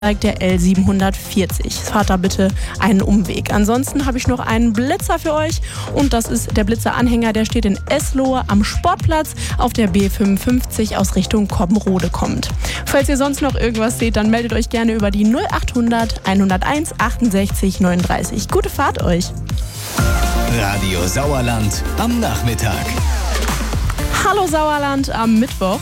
der L740. Fahrt da bitte einen Umweg. Ansonsten habe ich noch einen Blitzer für euch und das ist der Blitzer-Anhänger, der steht in Eslohe am Sportplatz auf der B55 aus Richtung Coppenrode kommt. Falls ihr sonst noch irgendwas seht, dann meldet euch gerne über die 0800 101 68 39. Gute Fahrt euch! Radio Sauerland am Nachmittag. Hallo Sauerland am Mittwoch.